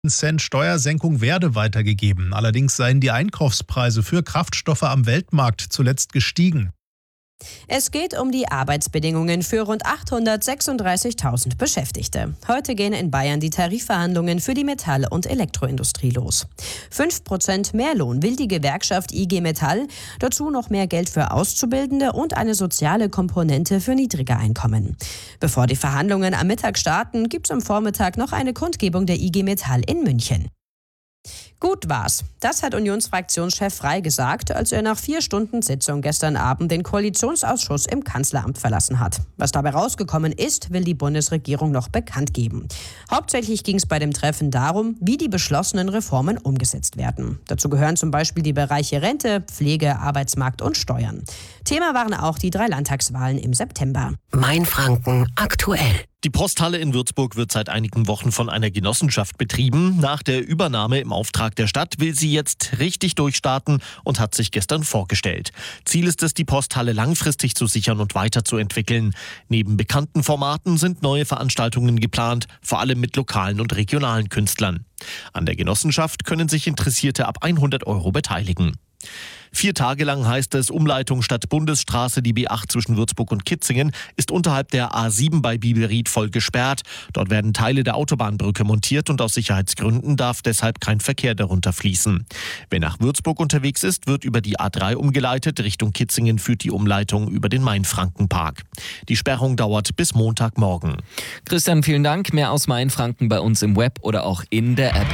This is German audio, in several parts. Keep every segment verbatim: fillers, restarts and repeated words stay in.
Cent Steuersenkung werde weitergegeben. Allerdings seien die Einkaufspreise für Kraftstoffe am Weltmarkt zuletzt gestiegen. Es geht um die Arbeitsbedingungen für rund achthundertsechsunddreißigtausend Beschäftigte. Heute gehen in Bayern die Tarifverhandlungen für die Metall- und Elektroindustrie los. Fünf Prozent mehr Lohn will die Gewerkschaft I G Metall, dazu noch mehr Geld für Auszubildende und eine soziale Komponente für niedrige Einkommen. Bevor die Verhandlungen am Mittag starten, gibt es am Vormittag noch eine Kundgebung der I G Metall in München. Gut war's. Das hat Unionsfraktionschef Frey gesagt, als er nach vier Stunden Sitzung gestern Abend den Koalitionsausschuss im Kanzleramt verlassen hat. Was dabei rausgekommen ist, will die Bundesregierung noch bekannt geben. Hauptsächlich ging es bei dem Treffen darum, wie die beschlossenen Reformen umgesetzt werden. Dazu gehören zum Beispiel die Bereiche Rente, Pflege, Arbeitsmarkt und Steuern. Thema waren auch die drei Landtagswahlen im September. Mainfranken aktuell. Die Posthalle in Würzburg wird seit einigen Wochen von einer Genossenschaft betrieben. Nach der Übernahme im Auftrag der Stadt will sie jetzt richtig durchstarten und hat sich gestern vorgestellt. Ziel ist es, die Posthalle langfristig zu sichern und weiterzuentwickeln. Neben bekannten Formaten sind neue Veranstaltungen geplant, vor allem mit lokalen und regionalen Künstlern. An der Genossenschaft können sich Interessierte ab hundert Euro beteiligen. Vier Tage lang heißt es, Umleitung statt Bundesstraße, die B acht zwischen Würzburg und Kitzingen, ist unterhalb der A sieben bei Bielried voll gesperrt. Dort werden Teile der Autobahnbrücke montiert und aus Sicherheitsgründen darf deshalb kein Verkehr darunter fließen. Wer nach Würzburg unterwegs ist, wird über die A drei umgeleitet. Richtung Kitzingen führt die Umleitung über den Mainfrankenpark. Die Sperrung dauert bis Montagmorgen. Christian, vielen Dank. Mehr aus Mainfranken bei uns im Web oder auch in der App.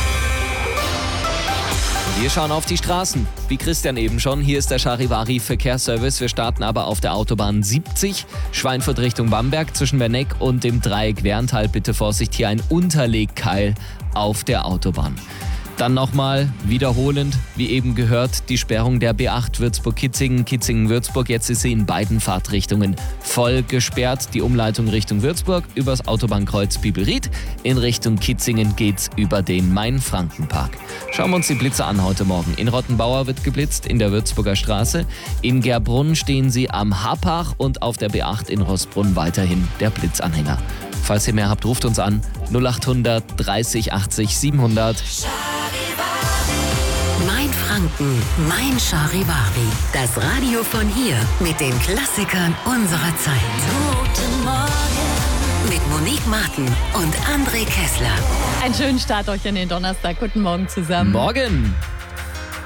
Wir schauen auf die Straßen. Wie Christian eben schon, hier ist der Charivari Verkehrsservice. Wir starten aber auf der Autobahn siebzig, Schweinfurt Richtung Bamberg zwischen Werneck und dem Dreieck Werntal. Bitte Vorsicht, hier ein Unterlegkeil auf der Autobahn. Dann nochmal wiederholend, wie eben gehört, die Sperrung der B acht Würzburg-Kitzingen, Kitzingen-Würzburg. Jetzt ist sie in beiden Fahrtrichtungen voll gesperrt. Die Umleitung Richtung Würzburg übers Autobahnkreuz Bielried. In Richtung Kitzingen geht's über den Mainfrankenpark. Schauen wir uns die Blitze an heute Morgen. In Rottenbauer wird geblitzt, in der Würzburger Straße. In Gerbrunn stehen sie am Happach und auf der B acht in Roßbrunn weiterhin der Blitzanhänger. Falls ihr mehr habt, ruft uns an null acht hundert dreißig achtzig siebenhundert. Mainfranken, mein Charivari. Das Radio von hier mit den Klassikern unserer Zeit. Guten Morgen. Mit Monique Martin und André Kessler. Einen schönen Start euch in den Donnerstag. Guten Morgen zusammen. Morgen.